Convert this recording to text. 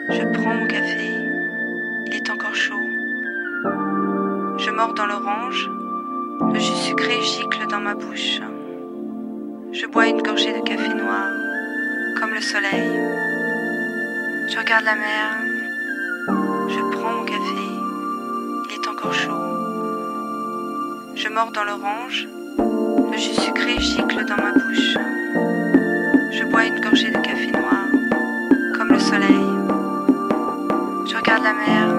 Je prends mon café, il est encore chaud. Je mords dans l'orange, le jus sucré gicle dans ma bouche. Je bois une gorgée de café noir, comme le soleil. Je regarde la mer. Je prends mon café, il est encore chaud. Je mords dans l'orange, le jus sucré gicle dans ma bouche. Je bois une gorgée de café noir, comme le soleil. Je regarde la mer.